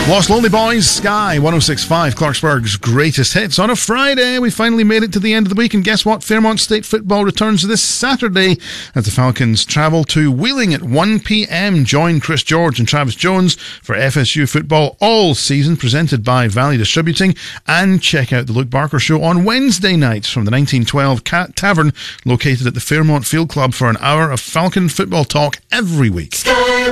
Lost Lonely Boys, Sky 106.5, Clarksburg's greatest hits. On a Friday, we finally made it to the end of the week, and guess what? Fairmont State football returns this Saturday as the Falcons travel to Wheeling at 1 p.m. Join Chris George and Travis Jones for FSU football all season, presented by Valley Distributing, and check out the Luke Barker Show on Wednesday nights from the 1912 Cat Tavern, located at the Fairmont Field Club, for an hour of Falcon football talk every week.